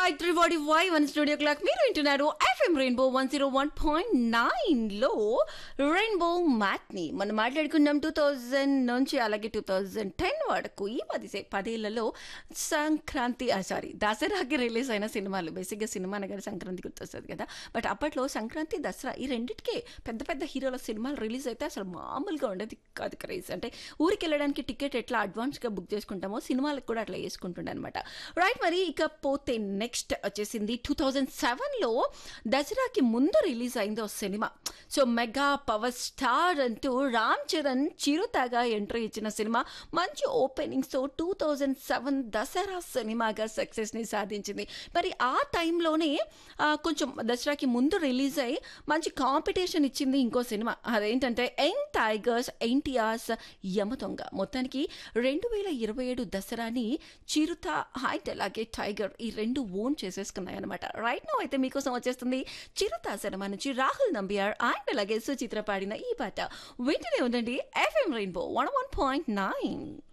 3:45 one studio clock మీరు వింటున్నారు FM rainbow 101.9లో rainbow matinee మనం మాట్లాడుకున్నాం 2000 నుంచి అలాగే 2010 వరకు ఈ 10 ఏళ్లలో సంక్రాంతి దసరాకి రిలీజ్ అయిన సినిమాలు. బేసిక్గా సినిమా అనగానే సంక్రాంతి గుర్తొస్తుంది కదా, బట్ అప్పట్లో సంక్రాంతి దసరా ఈ రెండింటికే పెద్ద పెద్ద హీరోల సినిమాలు రిలీజ్ అయితే అసలు మామూలుగా ఉండేది కాదు క్రేజ్. అంటే ఊరికి వెళ్ళడానికి టికెట్ ఎట్లా అడ్వాన్స్గా బుక్ చేసుకుంటామో సినిమాలకు కూడా అట్లా వేసుకుంటుండే అనమాట. రైట్, మరి ఇకపోతే నెక్స్ట్ వచ్చేసింది 2007లో దసరాకి ముందు రిలీజ్ అయింది ఒక cinema. So mega power star అంటూ రామ్ చరణ్ చిరుతగా ఎంట్రీ ఇచ్చిన సినిమా మంచి ఓపెనింగ్స్తో 2007 దసరా సినిమాగా సక్సెస్ని సాధించింది. మరి ఆ టైంలోనే కొంచెం దసరాకి ముందు రిలీజ్ అయ్యి మంచి కాంపిటీషన్ ఇచ్చింది ఇంకో సినిమా. అదేంటంటే యంగ్ టైగర్స్ ఎన్టీఆర్స్ యమదొంగ. మొత్తానికి 2027 దసరాని చిరుత హైట్ అలాగే టైగర్ ఈ రెండు ఓన్ చేసేసుకున్నాయి అనమాట. రైట్ నౌ అయితే మీకోసం వచ్చేస్తుంది చిరుత సినిమా నుంచి రాహుల్ నంబియార్ అండ్ అలాగే సుచిత్ర పాడిన ఈ పాట. వింటూనే ఉండండి ఎఫ్ఎం రెయిన్బో 101.9.